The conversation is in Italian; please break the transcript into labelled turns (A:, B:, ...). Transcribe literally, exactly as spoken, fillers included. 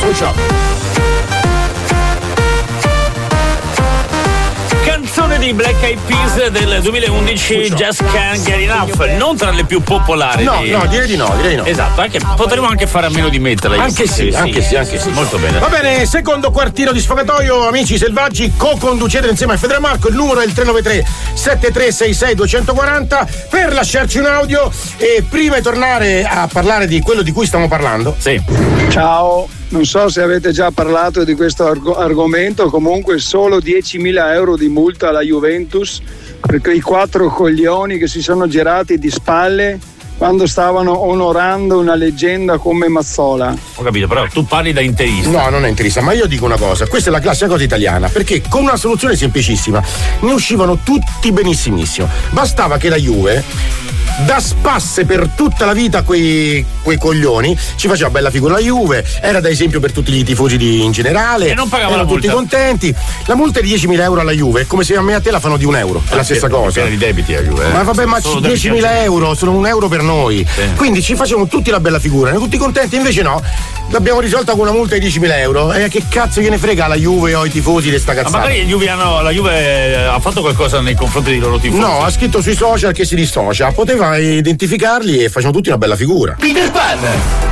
A: Canzone di Black Eyed Peas del duemilaundici, Just Can't Get Enough, non tra le più popolari.
B: No,
A: di...
B: no, direi di no, direi di no.
A: Esatto, anche, potremmo anche fare a meno di metterla.
B: Anche sì, sì, anche sì, anche sì.
A: Molto bene.
B: Va bene, secondo quartino di Sfogatoio, amici selvaggi, co-conducete insieme a Federmarco, il numero è il tre nove tre sette tre sei sei due quattro zero per lasciarci un audio e prima di tornare a parlare di quello di cui stiamo parlando.
A: Sì.
C: Ciao. Non so se avete già parlato di questo arg- argomento, comunque solo diecimila euro di multa alla Juventus per quei quattro coglioni che si sono girati di spalle quando stavano onorando una leggenda come Mazzola.
A: Ho capito, però tu parli da interista.
B: No, non è interista, ma io dico una cosa, questa è la classica cosa italiana, perché con una soluzione semplicissima ne uscivano tutti benissimissimo. Bastava che la Juve da spasse per tutta la vita quei, quei coglioni, ci faceva bella figura la Juve, era da esempio per tutti i tifosi di, in generale,
A: e non pagava
B: erano
A: la multa.
B: tutti contenti. La multa è di diecimila euro alla Juve, è come se a me e a te la fanno di un euro, è la stessa cosa.
A: Piena di debiti la Juve. Eh.
B: Ma vabbè, ma diecimila euro sono un euro per noi, sì. Quindi ci facevamo tutti la bella figura, erano tutti contenti, invece no, l'abbiamo risolta con una multa di diecimila euro. E eh, che cazzo gliene frega alla Juve o ai tifosi di sta cazzata?
A: Ma magari Juve hanno, la Juve ha fatto qualcosa nei confronti dei loro tifosi?
B: No, ha scritto sui social che si dissocia, poteva identificarli e facciamo tutti una bella figura.
D: Peter Pan!